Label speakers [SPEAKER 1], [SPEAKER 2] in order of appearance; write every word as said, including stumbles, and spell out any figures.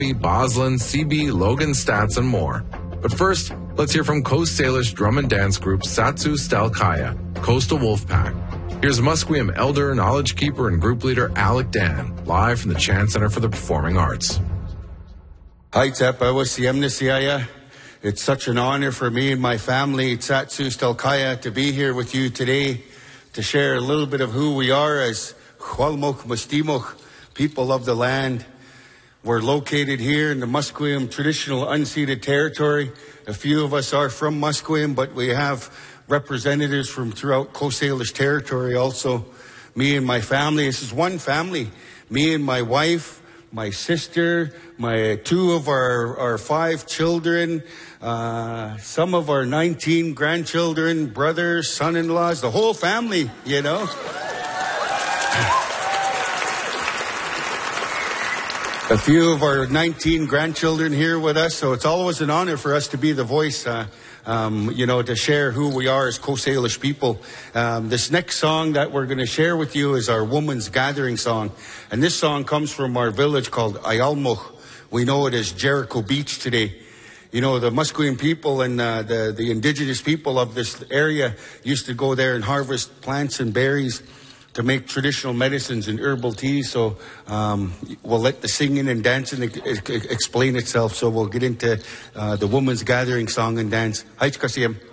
[SPEAKER 1] Boslin, C B, Logan Stats, and more. But first, let's hear from Coast Salish drum and dance group Satsu Stelkaya, Coastal Wolfpack. Here's Musqueam elder, knowledge keeper, and group leader Alec Dan, live from the Chan Center for the Performing Arts.
[SPEAKER 2] Hi, Tep. It's such an honor for me and my family, Satsu Stelkaya, to be here with you today to share a little bit of who we are as Hualmok Mustimok, people of the land. We're located here in the Musqueam traditional unceded territory. A few of us are from Musqueam, but we have representatives from throughout Coast Salish territory also. Me and my family, this is one family. Me and my wife, my sister, my two of our, our five children, uh, some of our nineteen grandchildren, brothers, son-in-laws, the whole family, you know. A few of our nineteen grandchildren here with us, so it's always an honor for us to be the voice, uh, um, you know, to share who we are as Coast Salish people. Um, this next song that we're going to share with you is our Women's Gathering song. And this song comes from our village called Ayalmoch. We know it as Jericho Beach today. You know, the Musqueam people and uh, the, the indigenous people of this area used to go there and harvest plants and berries to make traditional medicines and herbal teas. So um, we'll let the singing and dancing e- e- explain itself. So we'll get into uh, the Women's Gathering song and dance. Hi, Kasiem.